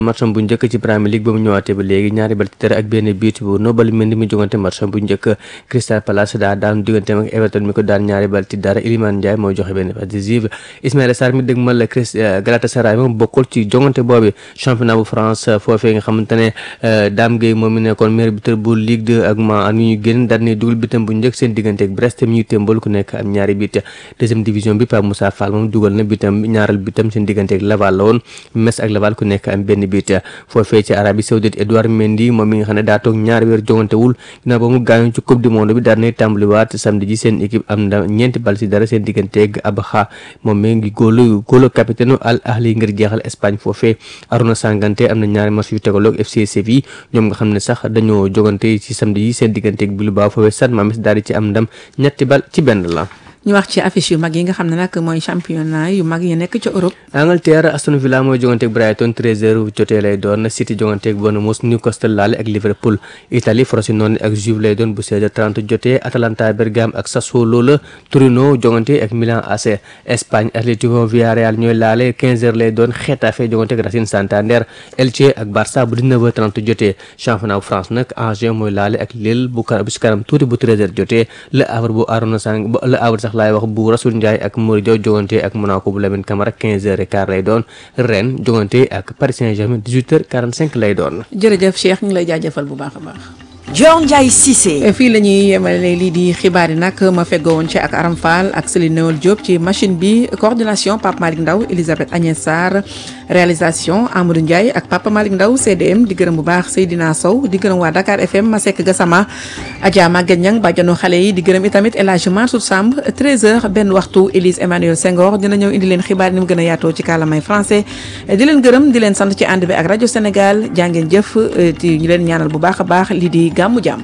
matcham bu njëkk ci Premier League ba mu ñëwaatee ba léegi ñaari bal ci dara ak benn but bu Nobel Mendy mi jogante matcham bu njëkk Crystal Palace daa daan digganteem ak Everton mi ko daan ñaari bal ci dara Iliman Ndiaye mooy joxe benn passe décisive Ismaïla Sarr mi dëgmal Galatasaray moom bokkul ci jogante boobu championnat bu France foofee nga xamante ne Dame Gueye moom mi nekkoon meilleur buteur bu Ligue 2 ak ma ak ñu génn daal ni dugal bitam bu njëkk seen diggante ak Brest mi ñu témbal ku nekk am ñaari but deuxième division bi Pape Moussa Fall moom dugal na bitam ñaaral bitam seen diggante ak Laval la woon Metz ak Laval ku nekk am benn but foofee ci Arabie Saoudite Edouard Mendy moom mi nga xam ne daa toog ñaari weer jogantewul ginnaaw ba mu gaañu ci coupe du monde bi daal nay tàmbaliwaat samedi ji seen équipe am na ñeenti bal ci dara seen diggante ak Abakha moom mi ngi góolu capitaine Al Ahli ngir jeexal Espagne foofee Arona Sangante am na ñaari match yu tegaloog FC Séville ñoom nga xam ne sax dañoo jogante ci samedi yi seen diggante ak Bilbao foofee San Mamés daal di ci am ndam ñetti bal ci benn la. ñu wax ci affiche yu mag yi nga xam ne nag mooy championnat yu mag yi nekk ci Europe. Angleterre Aston Villa mooy jogante ak Brighton 13h jotee lay doon City jogante ak Bournemouth Newcastle laale ak Liverpool Italie Frosinone ak Juve lay doon bu 16h30 jotee Atalanta Bergame ak Sassuolo la Torino jogante ak Milan AC Espagne Atlético Villarreal ñooy laale 15h lay doon Getafe jogante ak Racing Santander Elche ak Barça bu 19h30 jotee championnat bu France nag Angers mooy laale ak Lille bu ci kanam tuuti bu 13h jotee Le Havre bu Arona Sang Le Havre sax laay wax bu Rasoul Ndiaye ak Mori Diaw jogante ak Monaco bu Lamine Camara 15h15 lay doon Rennes jogante ak Paris Saint-Germain 18h45 lay doon. jërëjëf Cheikh ñu ngi lay jaajëfal bu baax a baax. Dior Ndiaye Cissé. fii la ñuy yemale lii di xibaar yi nag ma feggoo woon ci ak Aram Fall ak Céline Noël Diop ci machine bi coordination Pape Malick Ndaw Elisabeth Agnès Sarr réalisation Amadou Ndiaye ak Papa Malick Ndaw CDM di gërëm bu baax Seydina Sow di gërëm waa Dakar FM Masek Gassama Adja Maguette Niang bàjjanu xale yi di gërëm itamit El Hadj Mansour Samb 13h benn waxtu Élise Emmanuel Senghor dina ñëw indi leen xibaar ni mu gën a yaatoo ci kàllaamay français di leen gërëm di leen sant ci ànd bi ak rajo Sénégal jàngeen jëf di ñu leen ñaanal bu baax a baax lii di gàmmu jàmm.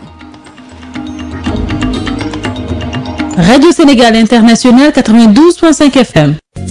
Radio Sénégal International 92.5 FM.